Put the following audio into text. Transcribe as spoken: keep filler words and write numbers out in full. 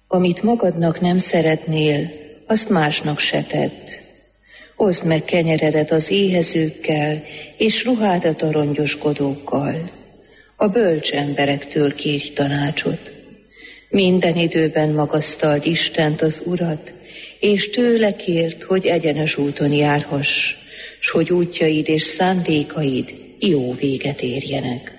Amit magadnak nem szeretnél, azt másnak se tedd. Oszd meg kenyeredet az éhezőkkel, és ruhádat a rongyoskodókkal. A bölcs emberektől kérj tanácsot. Minden időben magasztald Istent, az Urat, és tőle kérd, hogy egyenes úton járhass, s hogy útjaid és szándékaid jó véget érjenek.